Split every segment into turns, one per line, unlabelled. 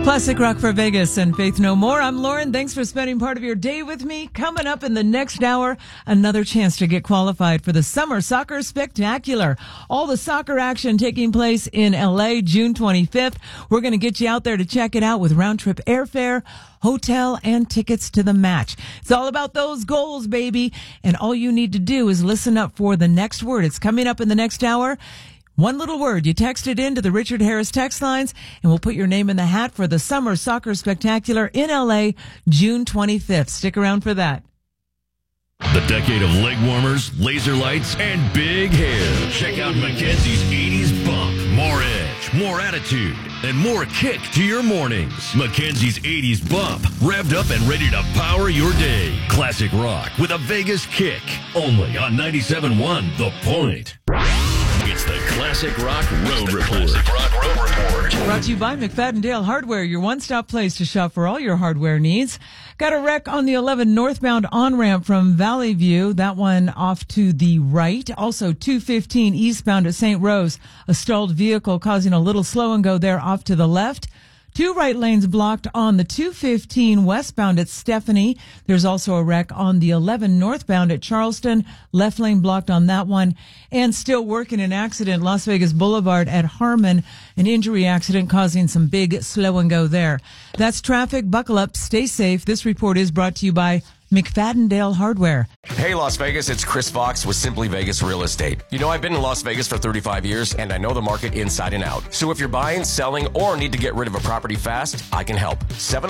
Classic Rock for Vegas and Faith No More. I'm Lauren. Thanks for spending part of your day with me. Coming up in the next hour, another chance to get qualified for the Summer Soccer Spectacular. All the soccer action taking place in LA, June 25th. We're going to get you out there to check it out with round-trip airfare, hotel, and tickets to the match. It's all about those goals, baby. And all you need to do is listen up for the next word. It's coming up in the next hour. One little word. You text it in to the Richard Harris text lines, and we'll put your name in the hat for the Summer Soccer Spectacular in LA, June 25th. Stick around for that.
The decade of leg warmers, laser lights, and big hair. Check out Mackenzie's 80s bump. More edge, more attitude, and more kick to your mornings. Mackenzie's 80s bump. Revved up and ready to power your day. Classic rock with a Vegas kick. Only on 97.1 The Point. It's the Classic Rock Road Report.
Brought to you by McFadden Dale Hardware, your one-stop place to shop for all your hardware needs. Got a wreck on the 11 northbound on-ramp from Valley View. That one off to the right. Also 215 eastbound at St. Rose. A stalled vehicle causing a little slow and go there off to the left. 2 right lanes blocked on the 215 westbound at Stephanie. There's also a wreck on the 11 northbound at Charleston. Left lane blocked on that one. And still working an accident, Las Vegas Boulevard at Harmon. An injury accident causing some big slow and go there. That's traffic. Buckle up. Stay safe. This report is brought to you by McFadden Dale Hardware.
Hey, Las Vegas, it's Chris Fox with Simply Vegas Real Estate. You know, I've been in Las Vegas for 35 years, and I know the market inside and out. So if you're buying, selling, or need to get rid of a property fast, I can help.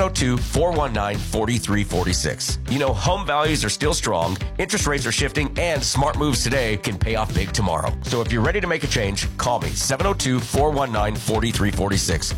702-419-4346. You know, home values are still strong, interest rates are shifting, and smart moves today can pay off big tomorrow. So if you're ready to make a change, call me. 702-419-4346.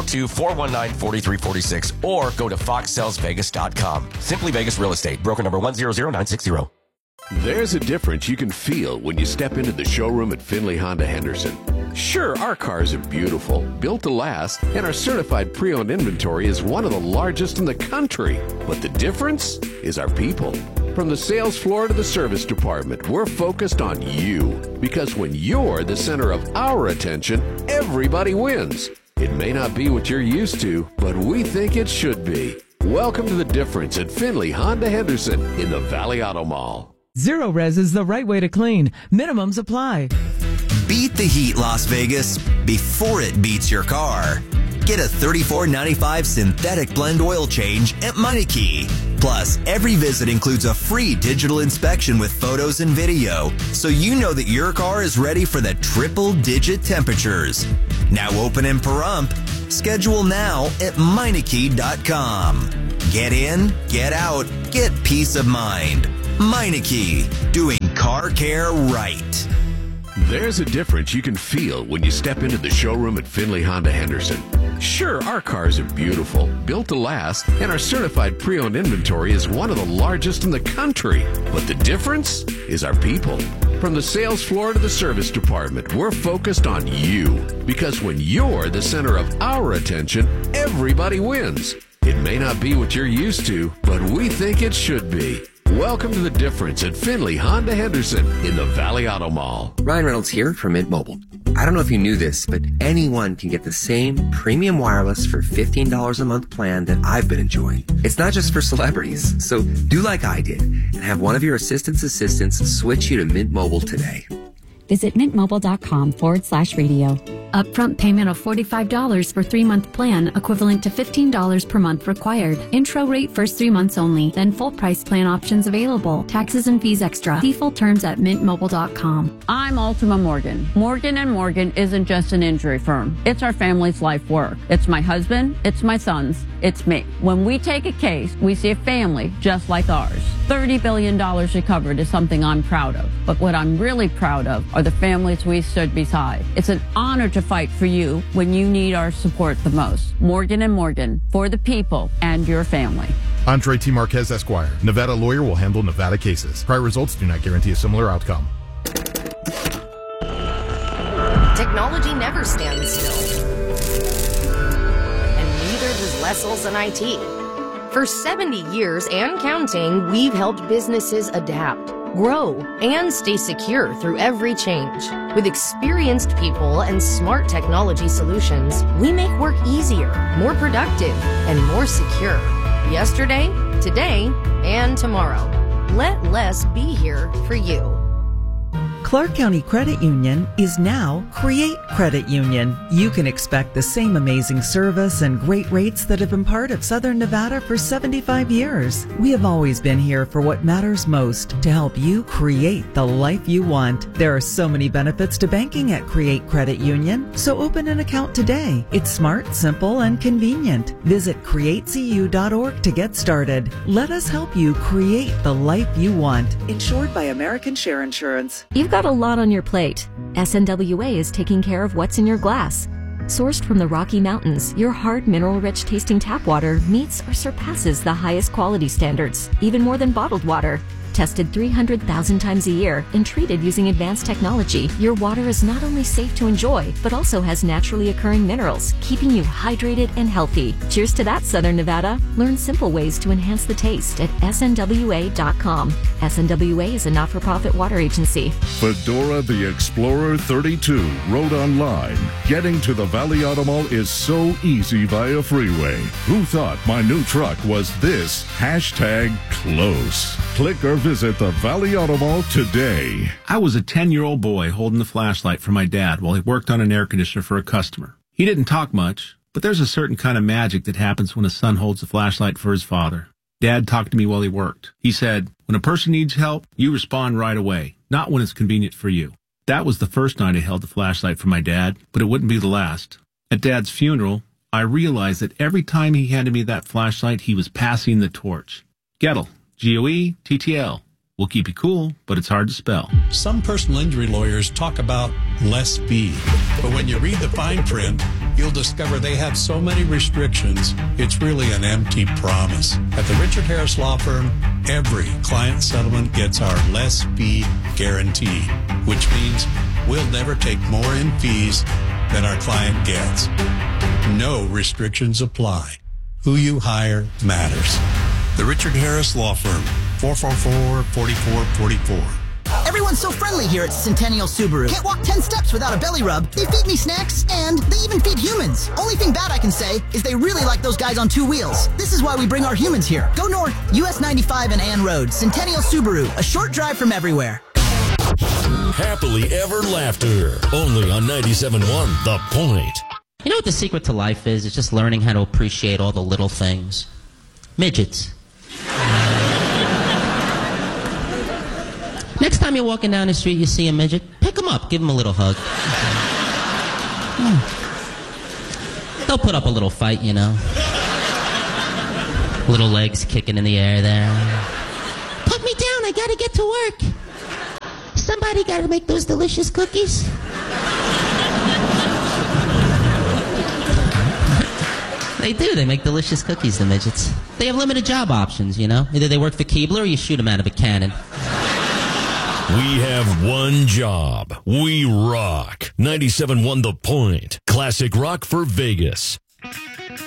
702-419-4346. Or go to foxsellsvegas.com. Simply Vegas Real Estate. Broker number 100960.
There's a difference you can feel when you step into the showroom at Finley Honda Henderson. Sure, our cars are beautiful, built to last, and our certified pre-owned inventory is one of the largest in the country. But the difference is our people. From the sales floor to the service department, we're focused on you. Because when you're the center of our attention, everybody wins. It may not be what you're used to, but we think it should be. Welcome to the difference at Finley Honda Henderson in the Valley Auto Mall.
Zero Res is the right way to clean. Minimums apply.
Beat the heat, Las Vegas, before it beats your car. Get a $34.95 synthetic blend oil change at Meineke. Plus, every visit includes a free digital inspection with photos and video, so you know that your car is ready for the triple-digit temperatures. Now open in Pahrump. Schedule now at Meineke.com. Get in, get out, get peace of mind. Meineke, doing car care right.
There's a difference you can feel when you step into the showroom at Finley Honda Henderson. Sure, our cars are beautiful, built to last, and our certified pre-owned inventory is one of the largest in the country. But the difference is our people. From the sales floor to the service department, we're focused on you. Because when you're the center of our attention, everybody wins. It may not be what you're used to, but we think it should be. Welcome to the difference at Finley Honda Henderson in the Valley Auto Mall.
Ryan Reynolds here from Mint Mobile. I don't know if you knew this, but anyone can get the same premium wireless for $15 a month plan that I've been enjoying. It's not just for celebrities. So do like I did and have one of your assistants switch you to Mint Mobile today.
Visit mintmobile.com/radio. Upfront payment of $45 for 3-month plan, equivalent to $15 per month required. Intro rate first 3 months only, then full price plan options available. Taxes and fees extra. See full terms at mintmobile.com.
I'm Ultima Morgan. Morgan & Morgan isn't just an injury firm. It's our family's life work. It's my husband, it's my sons, it's me. When we take a case, we see a family just like ours. $30 billion recovered is something I'm proud of. But what I'm really proud of are the families we stood beside. It's an honor to fight for you when you need our support the most. Morgan & Morgan, for the people and your family.
Andre T. Marquez, Esquire. Nevada lawyer will handle Nevada cases. Prior results do not guarantee a similar outcome.
Technology never stands still. And neither does Wessels and IT. For 70 years and counting, we've helped businesses adapt. grow, and stay secure through every change. With experienced people and smart technology solutions, we make work easier, more productive, and more secure. Yesterday, today, and tomorrow. Let less be here for you.
Clark County Credit Union is now Create Credit Union. You can expect the same amazing service and great rates that have been part of Southern Nevada for 75 years. We have always been here for what matters most, to help you create the life you want. There are so many benefits to banking at Create Credit Union, so open an account today. It's smart, simple, and convenient. Visit createcu.org to get started. Let us help you create the life you want. Insured by American Share Insurance.
You've got a lot on your plate. SNWA is taking care of what's in your glass. Sourced from the Rocky Mountains, your hard, mineral-rich tasting tap water meets or surpasses the highest quality standards, even more than bottled water. Tested 300,000 times a year and treated using advanced technology, your water is not only safe to enjoy, but also has naturally occurring minerals, keeping you hydrated and healthy. Cheers to that, Southern Nevada. Learn simple ways to enhance the taste at snwa.com. SNWA is a not-for-profit water agency.
Fedora the Explorer 32 rode online. Getting to the Valley Auto Mall is so easy via freeway. Who thought my new truck was this #close? Click or visit the Valley Auto Mall today.
I was a 10-year-old boy holding the flashlight for my dad while he worked on an air conditioner for a customer. He didn't talk much, but there's a certain kind of magic that happens when a son holds a flashlight for his father. Dad talked to me while he worked. He said, when a person needs help, you respond right away, not when it's convenient for you. That was the first night I held the flashlight for my dad, but it wouldn't be the last. At Dad's funeral, I realized that every time he handed me that flashlight, he was passing the torch. Gettle. GOETTL. Will keep you cool, but it's hard to spell.
Some personal injury lawyers talk about less be, but when you read the fine print, you'll discover they have so many restrictions, it's really an empty promise. At the Richard Harris Law Firm, every client settlement gets our less fee guarantee, which means we'll never take more in fees than our client gets. No restrictions apply. Who you hire matters. The Richard Harris Law Firm, 444-4444.
Everyone's so friendly here at Centennial Subaru. Can't walk 10 steps without a belly rub. They feed me snacks, and they even feed humans. Only thing bad I can say is they really like those guys on two wheels. This is why we bring our humans here. Go north, US 95 and Ann Road. Centennial Subaru, a short drive from everywhere.
Happily Ever Laughter, only on 97.1 The Point.
You know what the secret to life is? It's just learning how to appreciate all the little things. Midgets. Next time you're walking down the street, you see a midget, pick him up, give him a little hug. They'll put up a little fight, you know. Little legs kicking in the air there. Put me down, I gotta get to work. Somebody gotta make those delicious cookies. They do. They make delicious cookies, the midgets. They have limited job options, you know. Either they work for Keebler or you shoot them out of a cannon.
We have one job. We rock. 97.1 The Point. Classic rock for Vegas.